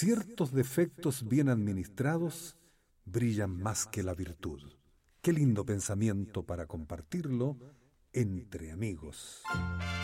ciertos defectos bien administrados brillan más que la virtud. Qué lindo pensamiento para compartirlo entre amigos.